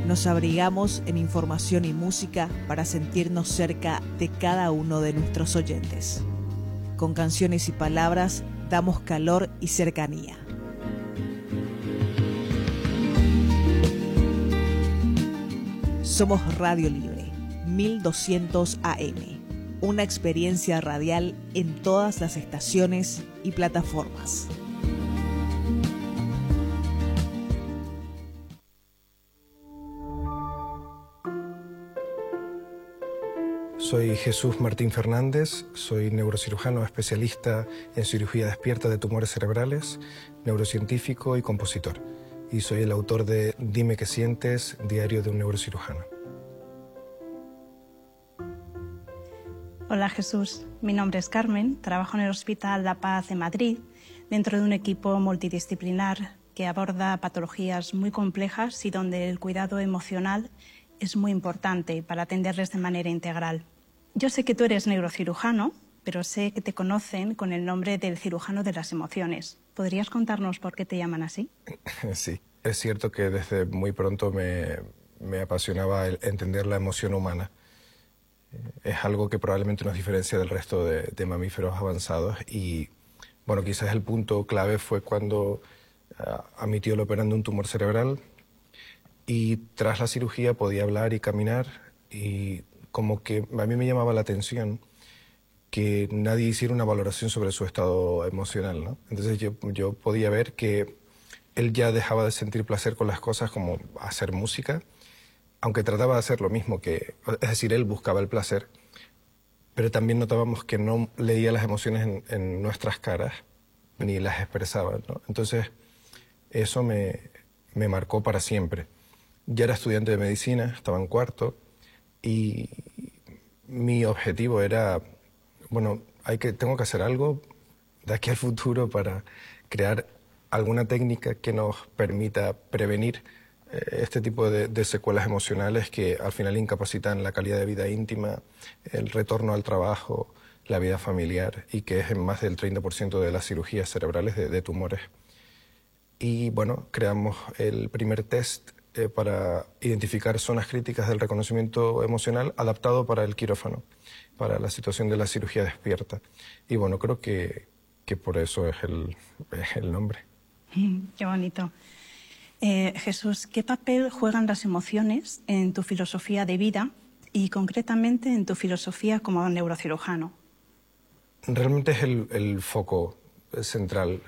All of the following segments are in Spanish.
Nos abrigamos en información y música para sentirnos cerca de cada uno de nuestros oyentes. Con canciones y palabras damos calor y cercanía. Somos Radio Libre, 1200 AM. Una experiencia radial en todas las estaciones y plataformas. Soy Jesús Martín Fernández, soy neurocirujano especialista en cirugía despierta de tumores cerebrales, neurocientífico y compositor. Y soy el autor de Dime qué sientes, diario de un neurocirujano. Hola Jesús, mi nombre es Carmen, trabajo en el Hospital La Paz de Madrid, dentro de un equipo multidisciplinar que aborda patologías muy complejas y donde el cuidado emocional es muy importante para atenderles de manera integral. Yo sé que tú eres neurocirujano, pero sé que te conocen con el nombre del cirujano de las emociones. ¿Podrías contarnos por qué te llaman así? Sí, es cierto que desde muy pronto me apasionaba el entender la emoción humana. Es algo que probablemente nos diferencia del resto de mamíferos avanzados y, bueno, quizás el punto clave fue cuando a mi tío le operan de un tumor cerebral y tras la cirugía podía hablar y caminar y como que a mí me llamaba la atención que nadie hiciera una valoración sobre su estado emocional, ¿no? Entonces yo podía ver que él ya dejaba de sentir placer con las cosas como hacer música, aunque trataba de hacer lo mismo, es decir, él buscaba el placer, pero también notábamos que no leía las emociones en nuestras caras, ni las expresaba, ¿no? Entonces eso me marcó para siempre. Ya era estudiante de medicina, estaba en cuarto, y mi objetivo era, bueno, tengo que hacer algo de aquí al futuro para crear alguna técnica que nos permita prevenir este tipo de secuelas emocionales que al final incapacitan la calidad de vida íntima, el retorno al trabajo, la vida familiar y que es en más del 30% de las cirugías cerebrales de tumores. Y bueno, creamos el primer test para identificar zonas críticas del reconocimiento emocional adaptado para el quirófano, para la situación de la cirugía despierta. Y bueno, creo que por eso es el nombre. Qué bonito. Jesús, ¿qué papel juegan las emociones en tu filosofía de vida y concretamente en tu filosofía como neurocirujano? Realmente es el foco central.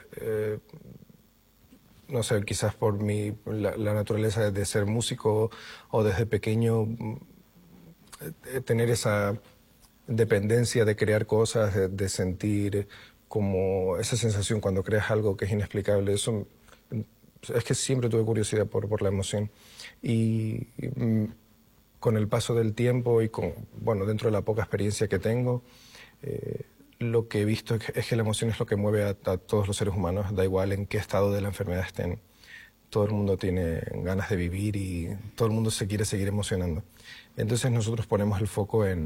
No sé, quizás por la naturaleza de ser músico o desde pequeño tener esa dependencia de crear cosas, de sentir como esa sensación cuando creas algo que es inexplicable. Eso es que siempre tuve curiosidad por la emoción. Y con el paso del tiempo y bueno, dentro de la poca experiencia que tengo, lo que he visto es que la emoción es lo que mueve a todos los seres humanos, da igual en qué estado de la enfermedad estén. Todo el mundo tiene ganas de vivir y todo el mundo se quiere seguir emocionando. Entonces nosotros ponemos el foco en